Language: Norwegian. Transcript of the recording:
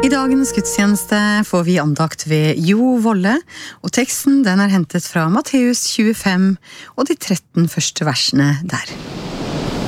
I dagens gudstjeneste får vi andakt ved Jo Volle, og teksten den hentet fra Matteus 25 og de 13 første versene der.